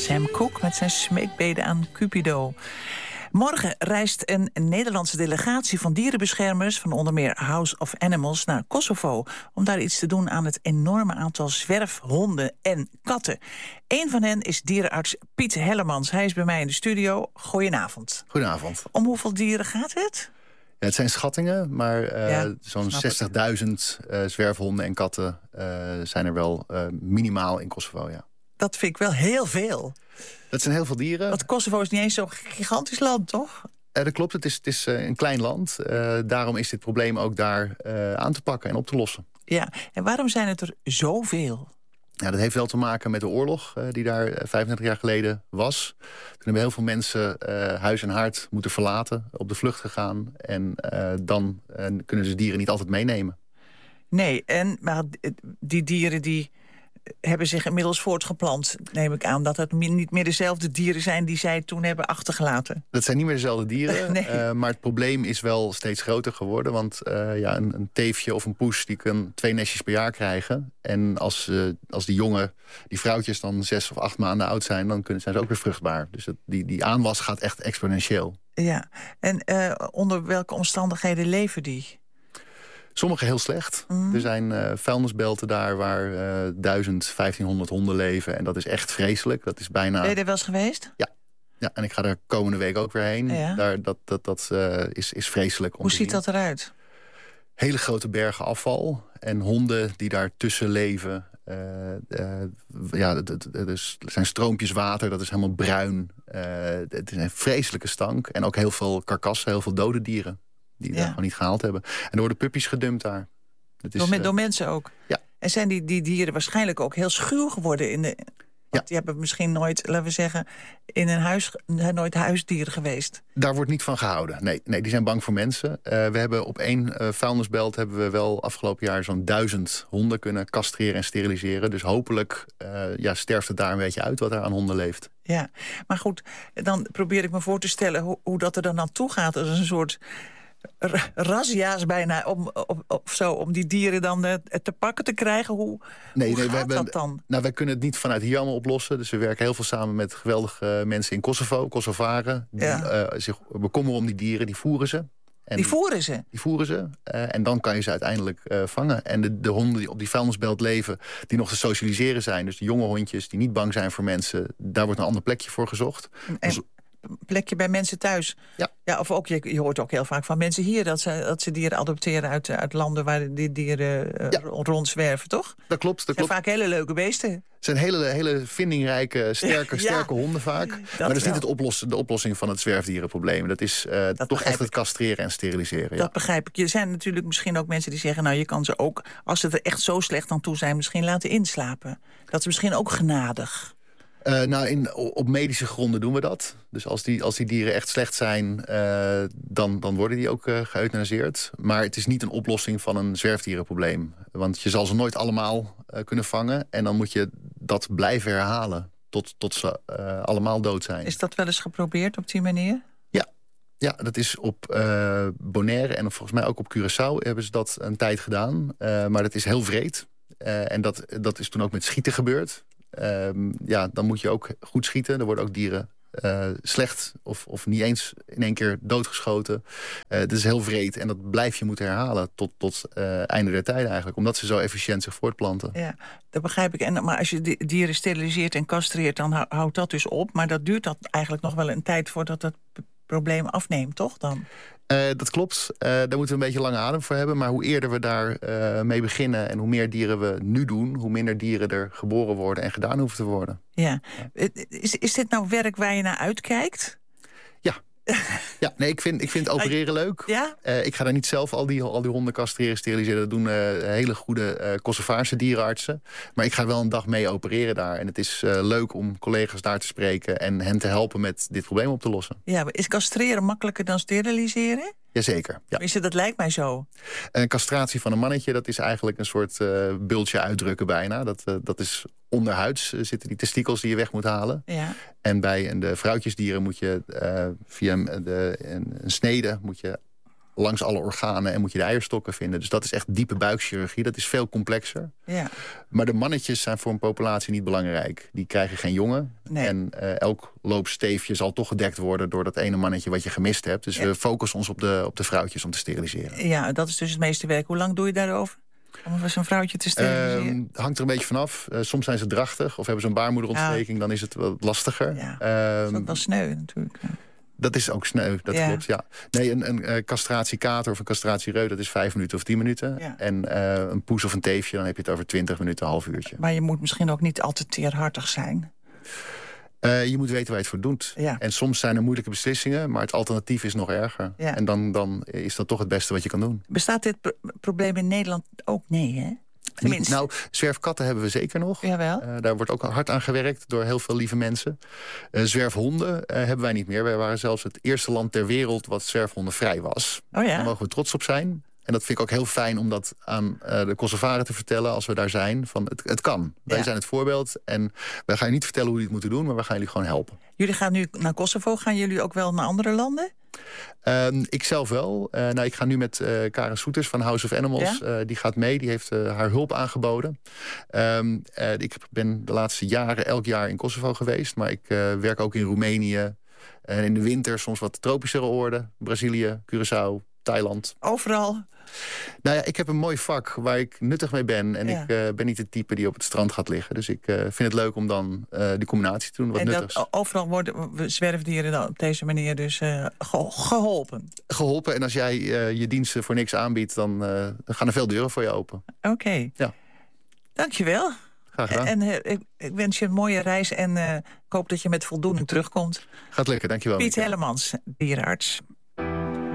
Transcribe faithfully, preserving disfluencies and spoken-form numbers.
Sam Cooke met zijn smeekbede aan Cupido. Morgen reist een Nederlandse delegatie van dierenbeschermers van onder meer House of Animals naar Kosovo om daar iets te doen aan het enorme aantal zwerfhonden en katten. Een van hen is dierenarts Piet Hellemans. Hij is bij mij in de studio. Goedenavond. Goedenavond. Om hoeveel dieren gaat het? Ja, het zijn schattingen, maar uh, ja, zo'n zestigduizend uh, zwerfhonden en katten uh, zijn er wel uh, minimaal in Kosovo, ja. Dat vind ik wel heel veel. Dat zijn heel veel dieren. Want Kosovo is niet eens zo'n gigantisch land, toch? Uh, dat klopt, het is, het is uh, een klein land. Uh, daarom is dit probleem ook daar uh, aan te pakken en op te lossen. Ja, en waarom zijn het er zoveel? Ja, dat heeft wel te maken met de oorlog uh, die daar vijfentwintig jaar geleden was. Toen hebben heel veel mensen uh, huis en haard moeten verlaten, op de vlucht gegaan. En uh, dan uh, kunnen ze dieren niet altijd meenemen. Nee, en maar die dieren die hebben zich inmiddels voortgeplant, neem ik aan. Dat het niet meer dezelfde dieren zijn die zij toen hebben achtergelaten. Dat zijn niet meer dezelfde dieren, nee. uh, maar het probleem is wel steeds groter geworden. Want uh, ja, een, een teefje of een poes die kan twee nestjes per jaar krijgen. En als, uh, als die jongen, die vrouwtjes dan zes of acht maanden oud zijn, dan kunnen, zijn ze ook weer vruchtbaar. Dus het, die, die aanwas gaat echt exponentieel. Ja, en uh, onder welke omstandigheden leven die? Sommige heel slecht. Mm. Er zijn uh, vuilnisbelten daar waar uh, duizend, vijftienhonderd honden leven. En dat is echt vreselijk. Dat is bijna... Ben je er wel eens geweest? Ja. Ja, en ik ga er komende week ook weer heen. Ja. Daar, dat dat, dat uh, is, is vreselijk. Om Hoe te ziet zien. dat eruit? Hele grote bergen afval. En honden die daartussen leven. Uh, uh, ja, er zijn stroompjes water. Dat is helemaal bruin. Uh, het is een vreselijke stank. En ook heel veel karkassen, heel veel dode dieren. Die ja. daar gewoon niet gehaald hebben. En er worden puppies gedumpt daar. Dat is, door, men, uh, door mensen ook? Ja. En zijn die, die dieren waarschijnlijk ook heel schuw geworden? In de, want ja. die hebben misschien nooit, laten we zeggen, in een huis, nooit huisdieren geweest. Daar wordt niet van gehouden. Nee, nee die zijn bang voor mensen. Uh, we hebben op één uh, vuilnisbelt hebben we wel afgelopen jaar zo'n duizend honden kunnen castreren en steriliseren. Dus hopelijk uh, ja, sterft het daar een beetje uit wat er aan honden leeft. Ja, maar goed, dan probeer ik me voor te stellen hoe, hoe dat er dan aan toe gaat. Als een soort razzia's bijna om, op, op zo, om die dieren dan uh, te pakken te krijgen. Hoe, nee, hoe nee, gaat we hebben, dat dan? Nou, wij kunnen het niet vanuit hier allemaal oplossen. Dus we werken heel veel samen met geweldige mensen in Kosovo, Kosovaren. Die ja. uh, zich bekommeren om die dieren, die voeren ze. En die voeren ze? Die voeren ze. Uh, en dan kan je ze uiteindelijk uh, vangen. En de, de honden die op die vuilnisbelt leven, die nog te socialiseren zijn. Dus de jonge hondjes die niet bang zijn voor mensen, daar wordt een ander plekje voor gezocht. En, dus, plekje bij mensen thuis. Ja. Ja, of ook, je, je hoort ook heel vaak van mensen hier dat ze, dat ze dieren adopteren uit, uit landen waar die dieren uh, ja. rondzwerven, toch? Dat klopt. Dat zijn klopt. vaak hele leuke beesten. Het zijn hele, hele vindingrijke, sterke, ja. sterke honden vaak. Dat maar dat is niet het oplossen, de oplossing van het zwerfdierenprobleem. Dat is uh, dat toch echt het castreren en steriliseren. Dat ja. begrijp ik. Er zijn natuurlijk misschien ook mensen die zeggen, nou, je kan ze ook, als ze er echt zo slecht aan toe zijn, misschien laten inslapen. Dat is misschien ook genadig. Uh, nou, in, op medische gronden doen we dat. Dus als die, als die dieren echt slecht zijn, uh, dan, dan worden die ook uh, geëuthanaseerd. Maar het is niet een oplossing van een zwerfdierenprobleem. Want je zal ze nooit allemaal uh, kunnen vangen. En dan moet je dat blijven herhalen tot, tot ze uh, allemaal dood zijn. Is dat wel eens geprobeerd op die manier? Ja, ja dat is op uh, Bonaire en volgens mij ook op Curaçao hebben ze dat een tijd gedaan. Uh, maar dat is heel wreed. Uh, en dat, dat is toen ook met schieten gebeurd. Um, ja, dan moet je ook goed schieten. Er worden ook dieren uh, slecht of, of niet eens in één keer doodgeschoten. Uh, dat is heel wreed en dat blijf je moeten herhalen tot, tot uh, einde der tijden eigenlijk. Omdat ze zo efficiënt zich voortplanten. Ja, dat begrijp ik. En, maar als je dieren steriliseert en castreert, dan houdt dat dus op. Maar dat duurt dat eigenlijk nog wel een tijd voordat dat probleem afneemt, toch dan? Uh, dat klopt. Uh, daar moeten we een beetje lange adem voor hebben. Maar hoe eerder we daar uh, mee beginnen en hoe meer dieren we nu doen, hoe minder dieren er geboren worden en gedaan hoeven te worden. Ja. ja. Is, is dit nou werk waar je naar uitkijkt? Ja. Ja, nee, ik vind, ik vind opereren leuk. Ja? Uh, ik ga daar niet zelf al die, al die honden castreren, steriliseren. Dat doen uh, hele goede uh, Kosovaarse dierenartsen. Maar ik ga wel een dag mee opereren daar. En het is uh, leuk om collega's daar te spreken en hen te helpen met dit probleem op te lossen. Ja, maar is castreren makkelijker dan steriliseren? Jazeker. Ja. Is het, dat lijkt mij zo. Een castratie van een mannetje, dat is eigenlijk een soort uh, bultje uitdrukken bijna. Dat, uh, dat is onderhuids uh, zitten die testikels die je weg moet halen. Ja. En bij de vrouwtjesdieren moet je uh, via de, een, een snede moet je langs alle organen en moet je de eierstokken vinden. Dus dat is echt diepe buikchirurgie. Dat is veel complexer. Ja. Maar de mannetjes zijn voor een populatie niet belangrijk. Die krijgen geen jongen. Nee. En uh, elk loopsteefje zal toch gedekt worden door dat ene mannetje wat je gemist hebt. Dus ja. we focussen ons op de, op de vrouwtjes om te steriliseren. Ja, dat is dus het meeste werk. Hoe lang doe je daarover? Om zo'n vrouwtje te steriliseren? Uh, hangt er een beetje vanaf. Uh, soms zijn ze drachtig of hebben ze een baarmoederontsteking. Ah. Dan is het wat lastiger. Ja, uh, dat is ook wel sneu natuurlijk. Dat is ook sneu, dat ja. klopt, ja. Nee, een, een uh, castratiekater of een castratiereu, dat is vijf minuten of tien minuten. Ja. En uh, een poes of een teefje, dan heb je het over twintig minuten, een half uurtje. Maar je moet misschien ook niet al te teerhartig zijn. Uh, je moet weten waar je het voor doet. Ja. En soms zijn er moeilijke beslissingen, maar het alternatief is nog erger. Ja. En dan, dan is dat toch het beste wat je kan doen. Bestaat dit pro probleem in Nederland ook? Nee, hè? Niet, nou, zwerfkatten hebben we zeker nog. Jawel. Uh, daar wordt ook hard aan gewerkt door heel veel lieve mensen. Uh, zwerfhonden uh, hebben wij niet meer. Wij waren zelfs het eerste land ter wereld wat zwerfhondenvrij was. Oh ja? Daar mogen we trots op zijn. En dat vind ik ook heel fijn om dat aan uh, de Kosovaren te vertellen als we daar zijn. Van het, het kan. Wij ja. zijn het voorbeeld. En wij gaan je niet vertellen hoe jullie het moeten doen, maar we gaan jullie gewoon helpen. Jullie gaan nu naar Kosovo. Gaan jullie ook wel naar andere landen? Uh, ik zelf wel. Uh, nou, ik ga nu met uh, Karen Soeters van House of Animals. Ja? Uh, die gaat mee. Die heeft uh, haar hulp aangeboden. Um, uh, ik ben de laatste jaren elk jaar in Kosovo geweest. Maar ik uh, werk ook in Roemenië. En in de winter soms wat tropischere oorden. Brazilië, Curaçao, Thailand. Overal? Nou ja, ik heb een mooi vak waar ik nuttig mee ben. En ja. ik uh, ben niet de type die op het strand gaat liggen. Dus ik uh, vind het leuk om dan uh, die combinatie te doen, wat en nuttigs. Dat, overal worden zwerfdieren dan op deze manier dus uh, ge geholpen? Geholpen. En als jij uh, je diensten voor niks aanbiedt, dan, uh, dan gaan er veel deuren voor je open. Oké. Okay. Ja. Dankjewel. Graag gedaan. En uh, ik, ik wens je een mooie reis en uh, ik hoop dat je met voldoening terugkomt. Gaat lukken, dankjewel. Piet Hellemans, dierenarts.